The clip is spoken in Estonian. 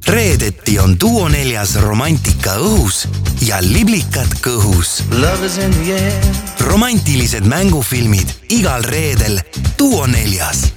Reedeti on Duo 4 romantika õhus ja liblikad kõhus. Romantilised mängufilmid igal reedel Duo 4.